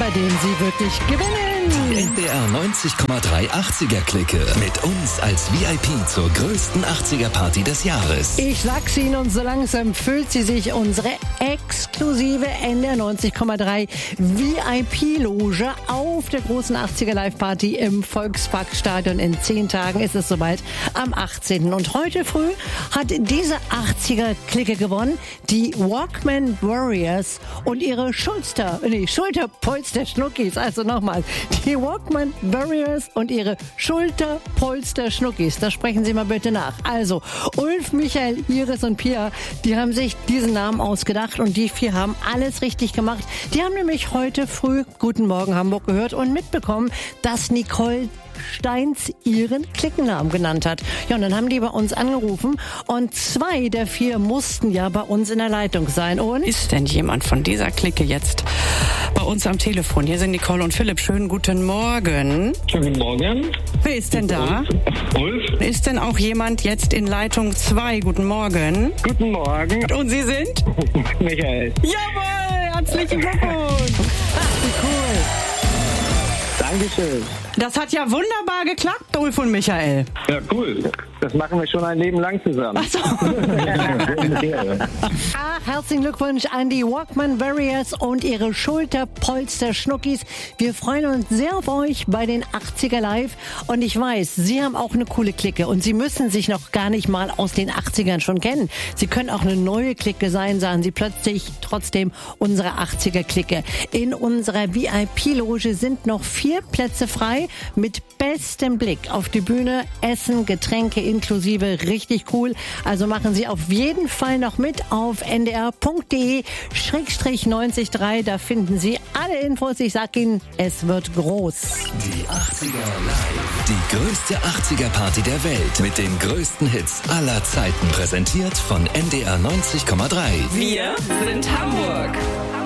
bei denen Sie wirklich gewinnen. Die NDR 90,3 80er-Clique mit uns als VIP zur größten 80er-Party des Jahres. Ich sag's Ihnen, und so langsam füllt sie sich, unsere exklusive NDR 90,3 VIP-Loge auf der großen 80er-Live-Party im Volksparkstadion. In 10 Tagen ist es soweit, am 18. Und heute früh hat diese 80er-Clique gewonnen, die Walkman Warriors und ihre Schulterpolster-Schnuckis. Also nochmal, die Walkman Warriors und ihre Schulterpolster-Schnuckis. Das sprechen Sie mal bitte nach. Also, Ulf, Michael, Iris und Pia, die haben sich diesen Namen ausgedacht und die 4 haben alles richtig gemacht. Die haben nämlich heute früh Guten Morgen Hamburg gehört und mitbekommen, dass Nicole Steins ihren Klickennamen genannt hat. Ja, und dann haben die bei uns angerufen und 2 der 4 mussten ja bei uns in der Leitung sein. Und ist denn jemand von dieser Clique jetzt bei uns am Telefon? Hier sind Nicole und Philipp. Schönen guten Morgen. Schönen guten Morgen. Wer ist denn da? Ulf. Ist denn auch jemand jetzt in Leitung 2? Guten Morgen. Guten Morgen. Und Sie sind? Michael. Jawohl, herzlichen Glückwunsch. ach, wie cool. Dankeschön. Das hat ja wunderbar geklappt, Ulf und Michael. Ja, cool. Das machen wir schon ein Leben lang zusammen. Ach so. Herzlichen Glückwunsch an die Walkman Warriors und ihre Schulterpolster-Schnuckis. Wir freuen uns sehr auf euch bei den 80er Live. Und ich weiß, Sie haben auch eine coole Clique und Sie müssen sich noch gar nicht mal aus den 80ern schon kennen. Sie können auch eine neue Clique sein, sagen Sie plötzlich trotzdem unsere 80er Clique. In unserer VIP-Loge sind noch 4 Plätze frei mit bestem Blick auf die Bühne. Essen, Getränke inklusive, richtig cool. Also machen Sie auf jeden Fall noch mit auf ndr.de/93. Da finden Sie alle Infos. Ich sag Ihnen, es wird groß. Die 80er Live. Die größte 80er-Party der Welt mit den größten Hits aller Zeiten. Präsentiert von NDR 90,3. Wir sind Hamburg.